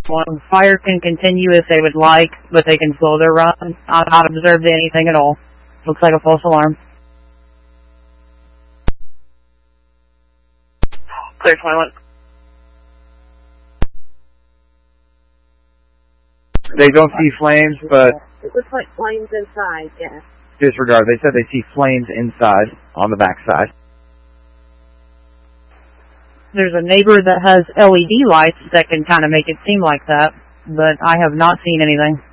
One, fire can continue if they would like, but they can slow their run. I've not observed anything at all. Looks like a false alarm. Clear 21. They don't see flames, but... It looks like flames inside, yes. Disregard. They said they see flames inside, on the back side. There's a neighbor that has LED lights that can kind of make it seem like that, but I have not seen anything.